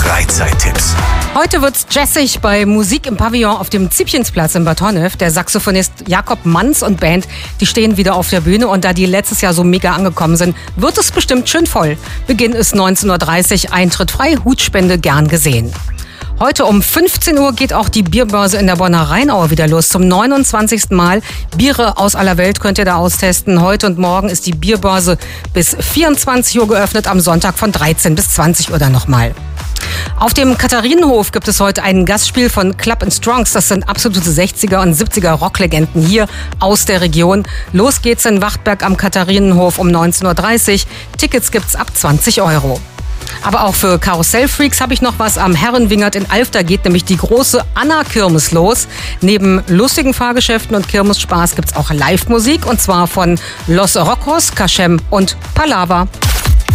Freizeittipps. Heute wird's jazzig bei Musik im Pavillon auf dem Ziepchensplatz in Bad Honnef. Der Saxophonist Jakob Manns und Band, die stehen wieder auf der Bühne. Und da die letztes Jahr so mega angekommen sind, wird es bestimmt schön voll. Beginn ist 19.30 Uhr, Eintritt frei, Hutspende gern gesehen. Heute um 15 Uhr geht auch die Bierbörse in der Bonner Rheinaue wieder los. Zum 29. Mal. Biere aus aller Welt könnt ihr da austesten. Heute und morgen ist die Bierbörse bis 24 Uhr geöffnet, am Sonntag von 13 bis 20 Uhr dann nochmal. Auf dem Katharinenhof gibt es heute ein Gastspiel von Club & Strongs. Das sind absolute 60er und 70er Rocklegenden hier aus der Region. Los geht's in Wachtberg am Katharinenhof um 19.30 Uhr. Tickets gibt's ab 20 Euro. Aber auch für Karussellfreaks habe ich noch was. Am Herrenwingert in Alfter geht nämlich die große Anna-Kirmes los. Neben lustigen Fahrgeschäften und Kirmesspaß gibt's auch Live-Musik. Und zwar von Los Rocos, Kaschem und Palava.